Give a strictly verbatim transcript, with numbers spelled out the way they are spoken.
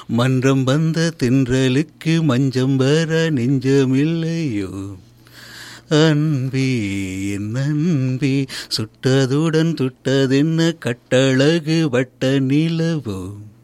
மன்றம் வந்த தென்றலுக்கு மஞ்சம் வர நெஞ்சமில்லையோ அன்பி என் அன்பி சுட்டதுடன் துட்டதென்ன கட்டழகு வட்ட நிலவோ